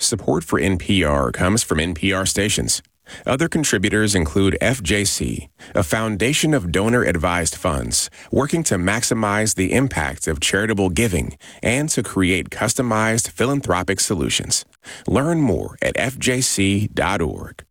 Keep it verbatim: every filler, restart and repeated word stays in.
Support for N P R comes from N P R stations. Other contributors include F J C, a foundation of donor-advised funds working to maximize the impact of charitable giving and to create customized philanthropic solutions. Learn more at F J C dot org.